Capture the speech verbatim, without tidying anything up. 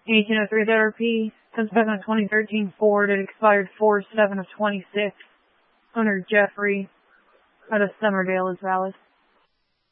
eighteen oh three Z R P, comes back on twenty thirteen Ford. It expired four seven of twenty-six. Owner Jeffrey, out of Summerdale is valid.